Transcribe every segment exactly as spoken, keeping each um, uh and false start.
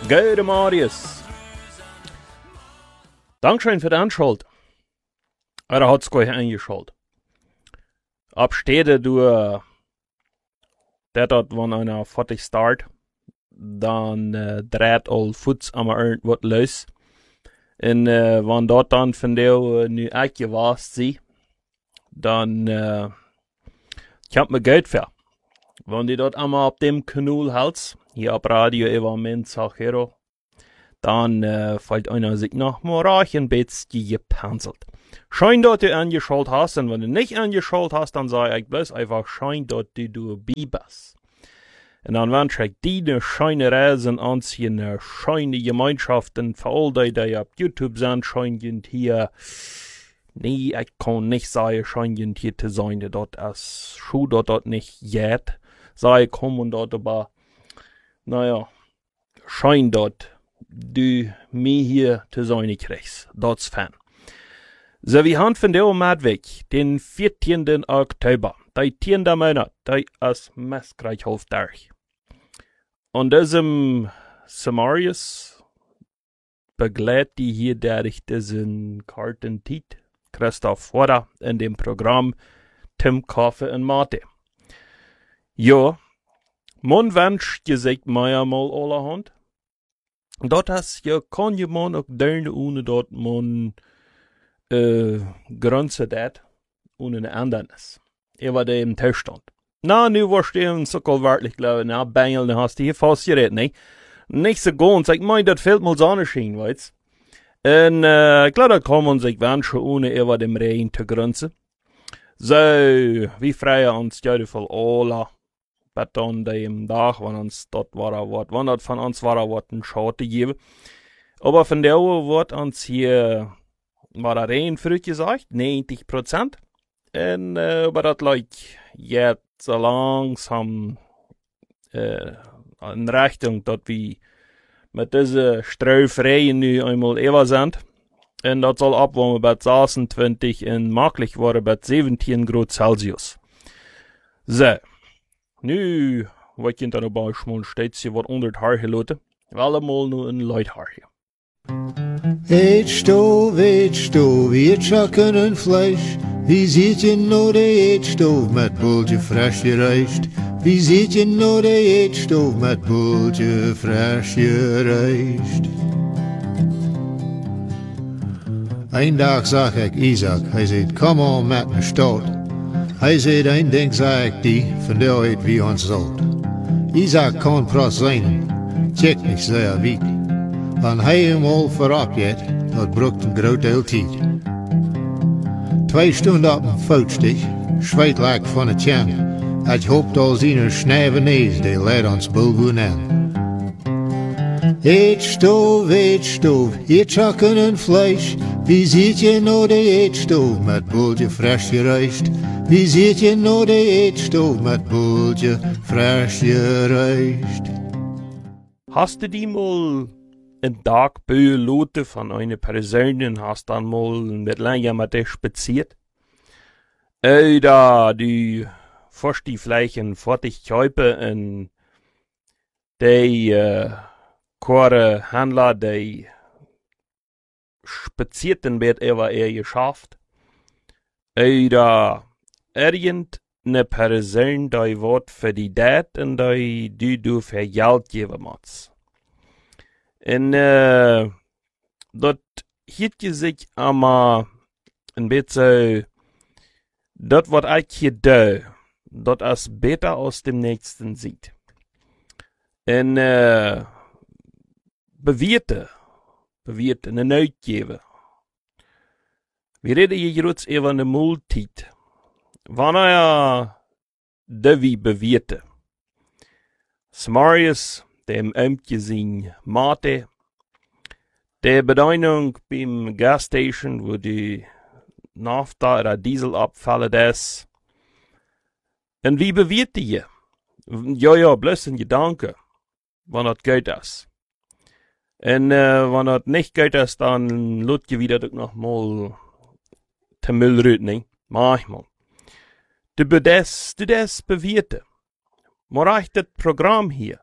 Gute Marius. Dankeschön für die Anschuld. Oder hat's gleich eingeschult. Abstede du, der dort, wenn einer fertig start, dann äh, dreht all Fuß am irgendwas los. Und äh, wenn dort dann von der äh, nu Ecke warst, sie, dann äh, kommt mir Geld für. Wenn die dort einmal auf dem Kanal hältst, hier ab Radio Evamen Sachero, dann äh, fällt einer sich nach Morach ein bisschen gepanzelt. Schein dort du angeschaut hast, und wenn du nicht angeschaut hast, dann sag ich bloß einfach, schein dort du du bibas. Und dann werden sich die ne scheine Reisen anziehen, ne scheine Gemeinschaften, für all die, die auf YouTube sind, scheinen hier, nee, ich kann nicht sagen, scheinen hier zu sein, die dort als Schuh dort, dort nicht jät, sei kommen dort, aber, naja, schein dort, du mir hier zu sein kriegst, dort's Fan. So, wir haben von der Madweg, den vierzehnten Oktober, der zehnte Monat, der ist Messgleichhof durch. Und diesem Samarius begleitet die hier durch diesen Kartentit, Christoph Vorder, in dem Programm Tim Kaffee und Mate. Ja, man wünscht gesagt mir mal allerhand. Dort hast ja, kann je man auch gerne ohne dort man äh, Grenze dat ohne eine Andernis. Er war der im Tischstand. Na, nu warst du ein Zuckelwörtlich, glaube ich, na, Bengel, dann hast du hier fast geredet, ne? Nicht so ganz, ich mein, das fehlt mal Sonne schien, weißt. Und, äh, klar, da kann man sich wünschen, ohne er war dem Regen zu Grenze. So, wie freuen uns ja voll alle, bet an dem Tag, wenn uns dort war, wat, wenn das von uns war, wat ein Schade geben. Aber von der Uhr wird uns hier, war der Regen früh gesagt, neunzig Prozent. Und, äh, aber das Leute jetzt so langsam, äh, in Richtung, dass wir mit dieser Straufereien nu einmal ever sind. Und das soll abwärmen bei sechsundzwanzig und möglich war bei siebzehn Grad Celsius. So. Nu, wat je dan op schmoen steeds je wat onder het haar geloten. Wel eenmaal nu een luid haar hier. Eetstoof, eetstoof, eetzakken en vlees. Wie ziet je nou de eetstoof met boeltje fris gereisd? Wie ziet je nou de eetstoof met boeltje fris gereisd? Een dag zag ik Isaac, hij zei, kom on met me stoot. Hij zei, een ding zei ik die, van der uit wie ons zult. Isaac kon pros zijn, check niet zeer wiet. Want hij hem al voorop jet, dat broekt een groot deel tijd. Twee stunden op een voetstich, schweet lag van het tjang. Ik hoopt al zijn snijven nees, die leid ons bulgoen aan. Eetstoof, eetstoof, eetzakken en vlees. Wie ziet je nou de eetstoof met boeltje fris gereisd? Wie ziet je nou de eetstoof met boeltje fris gereisd? Hast du die mal een dag beloten van een persoon en hast dan mal met langer met die spaziert? Oder du fährst die Fleichen fertig kaufen en die äh, Kore Händler, die spazierten wird er er geschafft. Oder irgendeine Person, die wird für die dat und die du du für Geld geben musst. Und äh, dort hielt je sich aber ein bisschen, dort wird ich hier da, dort als besser aus dem Nächsten sieht. Und äh, bewierte, bewierte, eine Neutgeber. Wir reden hier jetzt über eine Multit. Wann er Devi bewierte. Samarius, dem Ämtje sin Mate, der Bedeutung beim Gasstation, wo die Nafta oder Dieselabfälle des. Und wie bewierte je? Ja, ja, bloß ein Gedanke, wann das geht ist. Und äh, wenn das nicht geht ist, dann lut je wieder noch mal te Müllrüt, ne? Manchmal. Du bedes, du des bewierte. Maar echt das Programm hier.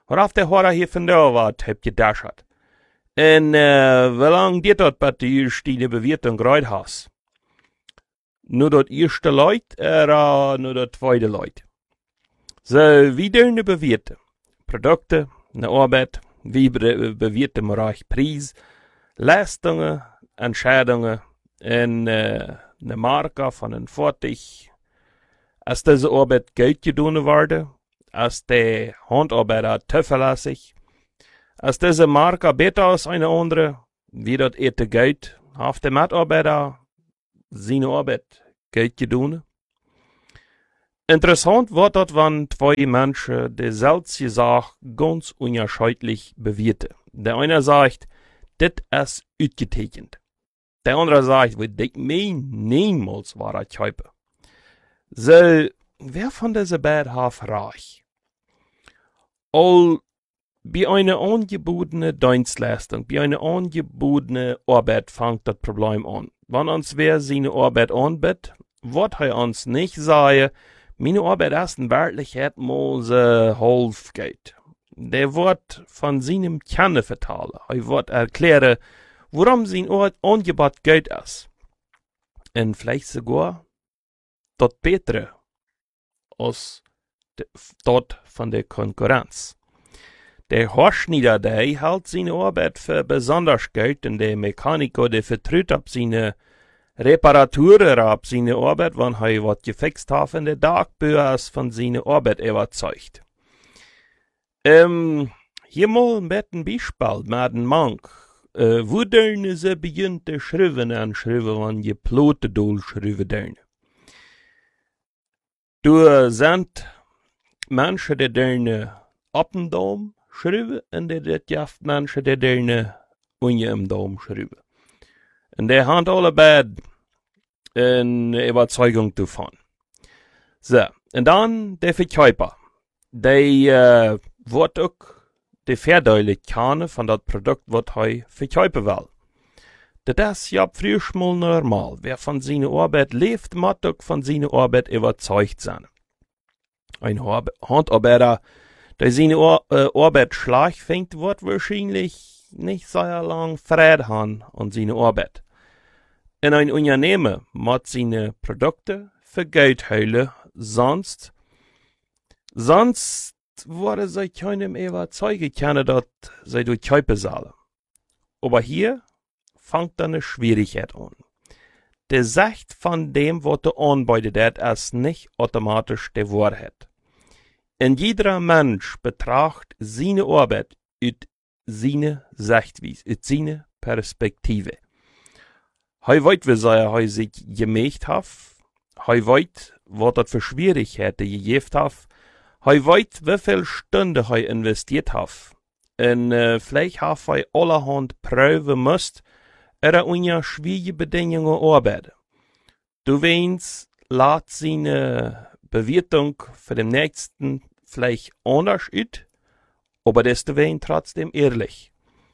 Worauf der Horror hier von da wat, heb gedacht. En, uh, wie lang dit dat bat die eerste die Bewertung gereid has? Nur dat erste Leut, oder nur dat zweite Leut? So, wie doen de bewerten? Produkte, ne Arbeit, wie be bewerten wir euch Preis, Leistungen, Entscheidungen, en uh, ne Marke van een Fertig. Als diese Arbeit gut gedaan wordt, als die Handarbeider zuverlässig, als diese Marke besser als eine andere, wie das ete geht, auf der Mitarbeiter seine Arbeit gut gedaan. Interessant wird das, wenn zwei Menschen dieselbe Sache ganz unterschiedlich bewerten. Der eine sagt, das ist ausgezeichnet. Der andere sagt, wir denken niemals war das Scheibe. So, wer von diesen beiden hat reich? All bei einer angebotenen Dienstleistung, bei einer angebotenen Arbeit fängt das Problem an. Wenn uns wer seine Arbeit anbietet, wird er uns nicht sagen, meine Arbeit ist in Wirklichkeit mal so halb geht. Der wird von seinem Kern vertellen. Er wird erklären, warum sein Angebot geht ist. Und vielleicht sogar das Bessere als dort von der Konkurrenz. Der Haarschneider, der hält seine Arbeit für besonders gut und der Mechaniker, der vertritt ab seine Reparaturen ab seine Arbeit, wenn er was gefixt hat, und der Dagbücher ist von seiner Arbeit überzeugt. Ähm, hier mal ein bisschen Beispiel mit einem Mann. Äh, wo dürfen sie beginnte Schriven anschreiben, wenn je Plote durchschreiben dürfen? Du sind Menschen, die dürfen ab dem Daumen schreiben, und die gibt Menschen, die dürfen unter dem Daumen schreiben. Und die haben alle beide eine Überzeugung davon. So, und dann der Verkäufer. Der äh, wird auch die Verdeutlichung von das Produkt, was er verkaufen will. Das ist ja früher mal normal. Wer von seiner Arbeit lebt, muss auch von seiner Arbeit überzeugt sein. Ein Handarbeiter, der seine Ar äh, Arbeit schlecht findet, wird wahrscheinlich nicht sehr lang Freude haben an seiner Arbeit. In ein Unternehmen muss seine Produkte für Geld holen, sonst, sonst würde sie keinem überzeugen können, dass sie durch Käufe zahlen. Aber hier fängt dann eine Schwierigkeit an. Der Sicht von dem, was der anbietet, ist nicht automatisch die Wahrheit. Und jeder Mensch betrachtet seine Arbeit aus seiner Sichtweise, aus seiner Perspektive. Er weiß, wie sehr er sich gemacht hat. Er weiß, was das für Schwierigkeiten gegeben hat. Er weiß, wie viele Stunden er investiert hat. Und äh, vielleicht hat er allerhand prüfen müssen, er unter schwierigen Bedingungen arbeiten. Du weißt, lässt seine Bewertung für den nächsten vielleicht anders aus, aber deswegen trotzdem ehrlich.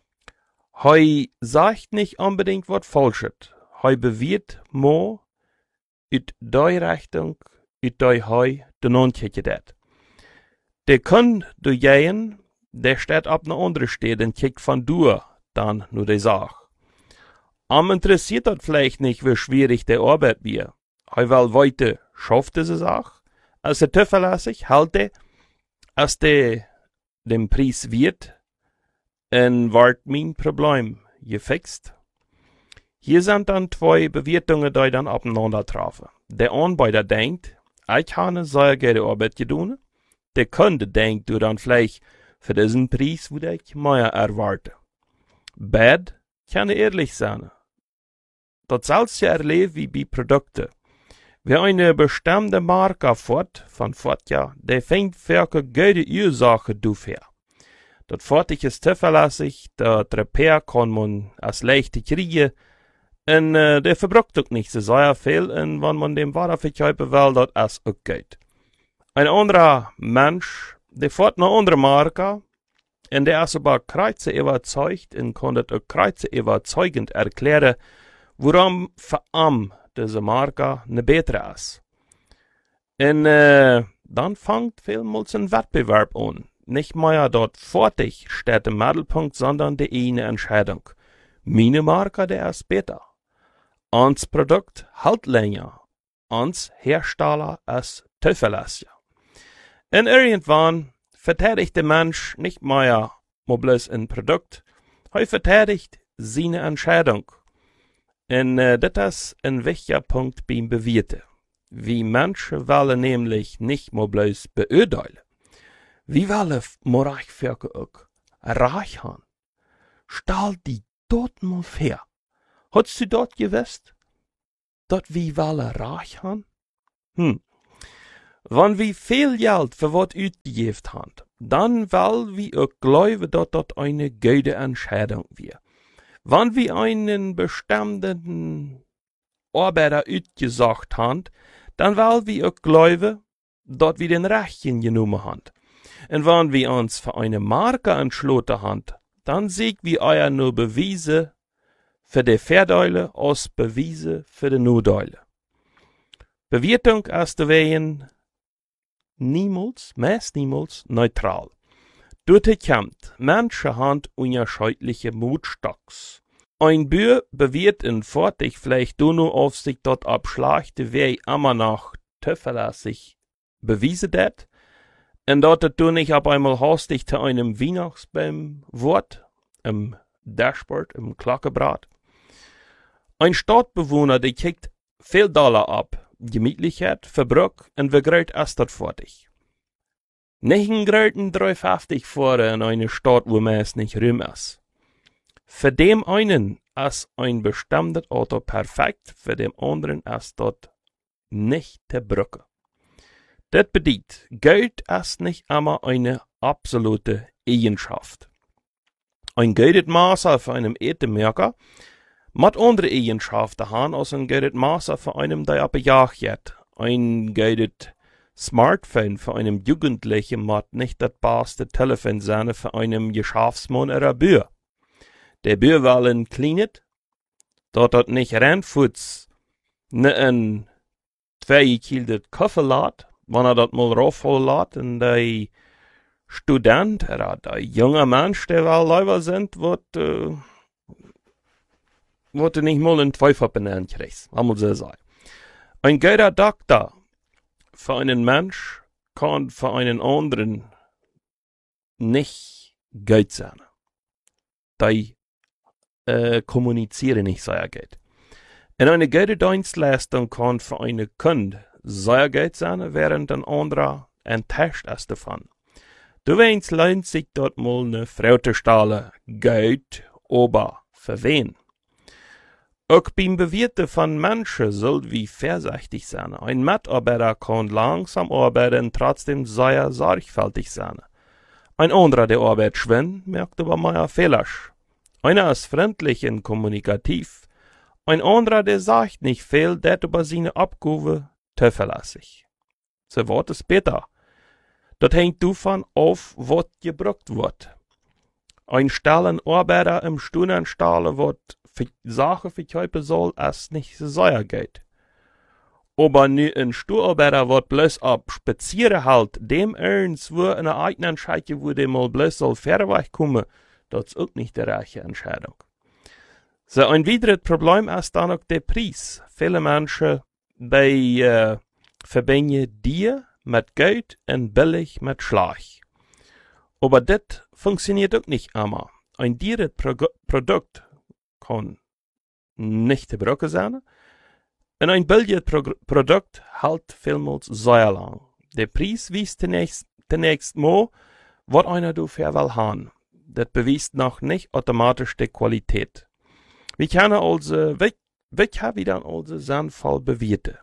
Er sagt nicht unbedingt was Falsches. Er bewirkt more ut die Richtung, ut die er den ankijkt hat. Der kann du gehen, der steht ab einer anderen Stelle und kijkt von du dann nur die Sache. Am interessiert das vielleicht nicht, wie schwierig der Arbeit wird. Er will weiter, schafft diese Sache. Als er zuverlässig hält er, als der den Preis wird, und wird mein Problem gefixt. Hier sind dann zwei Bewertungen, die dann aufeinander treffen. Der Anbieter denkt, ich habe eine sehr gute Arbeit getan. Der Kunde denkt, du dann vielleicht für diesen Preis würde ich mehr erwarten. Beide können ehrlich sein. Das selbst erlebt wie bei Produkten. Wer eine bestimmte Marke fährt, von fort ja, der fängt für eine gute Ursache dafür. Das Fertig ist zuverlässig, das Repair kann man als leichte kriegen, und äh, der verbraucht auch nicht so sehr viel, und wenn man dem Ware verkaufen will, das ist auch gut. Ein anderer Mensch, der fährt eine andere Marke, und der ist aber kreuze überzeugt und kann das auch kreuze überzeugend erklären, warum für ihn diese Marke eine bessere ist. Und äh, dann fängt vielmals ein Wettbewerb an. nicht mehr dort fertig steht im Mittelpunkt, sondern die eine Entscheidung. Meine Marke, der ist besser. Ans Produkt halt länger. Ans Hersteller ist zuverlässiger. Und irgendwann verteidigt der Mensch nicht mehr nur bloß ein Produkt, er verteidigt seine Entscheidung. Und äh, das ist ein wichtiger Punkt beim Bewirten. Wie Menschen wollen nämlich nicht nur bloß beurteilen. Wie wollen Morachvölker auch reich haben. Stell die dort mal fair. Hast du dort gewusst, dort wie wollen reich haben? Hm. Wenn wir viel Geld für was ausgegeben haben, dann wollen wir auch glauben, dass das eine gute Entscheidung wird. Wenn wir einen bestimmten Arbeiter ausgesagt haben, dann wollen wir auch glauben, dass wir den Rechten genommen haben. Und wenn wir uns für eine Marke entschlossen haben, dann sehen wir euer nur Beweise für die Vorteile als Beweise für die Nachteile. Bewertung ist deswegen niemals, meist niemals neutral. Dort kommt, Menschen haben unterschiedliche Mutstocks. Ein Bür bewirrt in Fertig vielleicht nur auf sich dort abschlagt, wer immer noch zuverlässig bewiesen hat. Und dort du nicht ab einmal hastig zu einem Weihnachtsbaum wird, im Dashboard, im Glockenbrat. Ein Stadtbewohner, der kriegt viel Dollar ab, Gemütlichkeit, Verbrauch und wie Geld ist das fertig. Nicht ein Geld dreihundertfünfzig fahren in eine Stadt, wo man es nicht rum ist. Für dem einen ist ein bestimmtes Auto perfekt, für den anderen ist dort nicht der Brücke. Das bedeutet, Geld ist nicht immer eine absolute Eigenschaft. Ein gutes Maß für einen Etemerker mit andere Eigenschaften haben als ein gutes Maß für einen, der aber jagt. Ein gutes Smartphone für einen Jugendlichen mit nicht das beste Telefon sein für einen Geschäftsmann oder Bür. Der Bür will ein Kleinet, dort hat nicht reinfuts, ne ein zwei Kilo Kaffee lädt, wenn er das mal raufholen lässt, und der Student oder der junge Mensch, der will lieber sind, wird, äh, wird nicht mal einen Teufel benannt kriegt, einmal so sagen. Ein guter Doktor für einen Mensch kann für einen anderen nicht gut sein. Die äh, kommunizieren nicht sehr gut. Und eine gute Dienstleistung kann für eine Kunde sehr gut sein, während ein anderer enttäuscht ist davon. Du weinst lohnt sich dort mal eine Frau zu stellen, Geld, aber für wen? Auch beim Bewirten von Menschen soll wie vorsichtig sein. Ein Mitarbeiter kann langsam arbeiten, trotzdem sehr sorgfältig sein. Ein anderer, der Arbeit schwindet, merkt aber mehr Fehler. Einer ist freundlich und kommunikativ. Ein anderer, der sagt nicht viel, der über seine Abgabe zuverlässig. So wird es besser. Das hängt davon auf, was gebraucht wird. Ein Stellenarbeiter im Stundenstall wird für Sachen verkaufen soll, es nicht so sehr geht. Aber nu ein Stuhlarbeiter wird bloß ab spazieren halt, dem ernst, wo eine eigene Entscheidung, wo der mal bloß soll fairweg kommen, das ist auch nicht die rechte Entscheidung. So ein weiteres Problem ist dann auch der Preis. Viele Menschen bei äh, verbinden dir mit Geld und billig mit Schlag. Aber das funktioniert auch nicht immer. Ein teures Pro Produkt kann nicht zu brauchen sein. Und ein billiges Pro Produkt hält vielmals sehr lang. Der Preis weist zunächst, zunächst mal, was einer dafür will haben. Das beweist noch nicht automatisch die Qualität. Wir können also, wie, wie können wir dann also sinnvoll bewerten?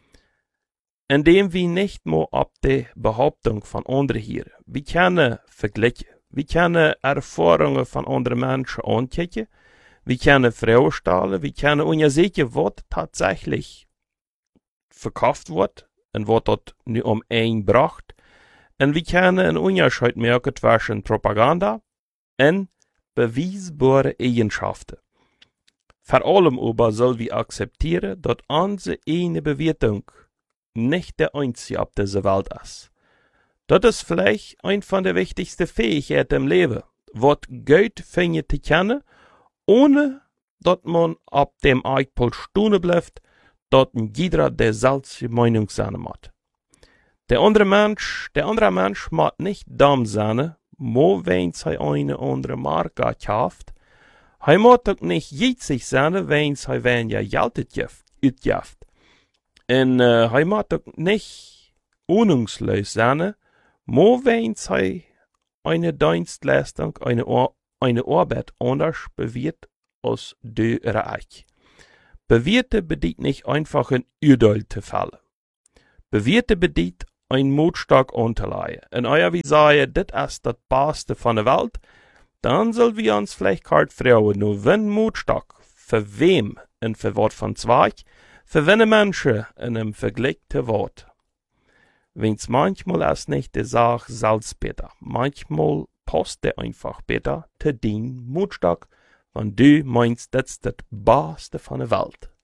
Indem wir nicht nur ab der Behauptung von anderen hören. Wir können vergleichen. Wir können Erfahrungen von anderen Menschen angucken. Wir können Frauen stellen. Wir können untersuchen, was tatsächlich verkauft wird und was dort nur um ein braucht. Und wir können einen Unterschied merken zwischen Propaganda und beweisbare Eigenschaften. Vor allem aber soll wir akzeptieren, dass unsere eine Bewertung nicht der einzige auf dieser Welt ist. Das ist vielleicht ein von der wichtigsten Fähigkeiten im Leben, was Gott findet zu kennen, ohne dass man ab dem Eichpol stehen bleibt, dass jeder der selbst Meinung sein muss. Der andere Mensch, der andere Mensch muss nicht dumm sein, nur wenn er eine andere Marke kauft. Er muss auch nicht jitzig sein, wenn er weniger Geld utgibt. Und uh, er muss auch nicht ahnungslos sein, nur wenn er eine Dienstleistung, eine, eine Arbeit anders bewirkt als du oder ich. Bewirte bedeutet nicht einfach ein Urteil zu fällen. Bewirte bedeutet ein Mutstück anzuleihen. Und euer wie sagen, das ist das Beste von der Welt, dann soll wir uns vielleicht hart fragen, nur wenn Mutstück, für wem und für was von Zweig, für welche Menschen in einem Vergleich zu Wort. Wenn's manchmal ist nicht die Sache selbst besser, manchmal passt der einfach besser zu den Mutstück, wenn du meinst, das ist das Beste von der Welt.